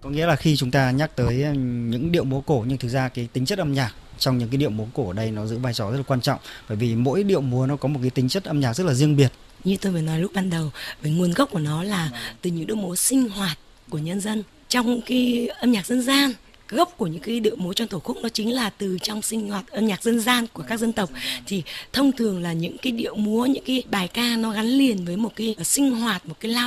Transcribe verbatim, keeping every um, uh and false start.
Có nghĩa là khi chúng ta nhắc tới những điệu múa cổ, nhưng thực ra cái tính chất âm nhạc trong những cái điệu múa cổ ở đây nó giữ vai trò rất là quan trọng, bởi vì mỗi điệu múa nó có một cái tính chất âm nhạc rất là riêng biệt. Như tôi vừa nói lúc ban đầu, về nguồn gốc của nó là từ những điệu múa sinh hoạt của nhân dân trong cái âm nhạc dân gian. Gốc của những cái điệu múa trong tổ khúc nó chính là từ trong sinh hoạt âm nhạc dân gian của các dân tộc. Thì thông thường là những cái điệu múa, những cái bài ca nó gắn liền với một cái sinh hoạt, một cái lao